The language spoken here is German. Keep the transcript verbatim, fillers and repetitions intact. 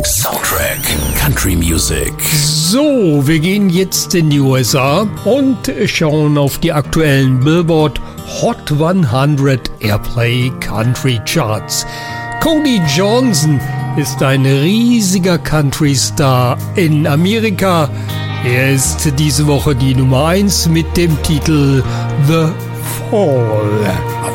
Soundtrack Country Music. So, wir gehen jetzt in die U S A und schauen auf die aktuellen Billboard Hot hundert Airplay Country Charts. Cody Johnson ist ein riesiger Country-Star in Amerika. Er ist diese Woche die Nummer eins mit dem Titel The Fall.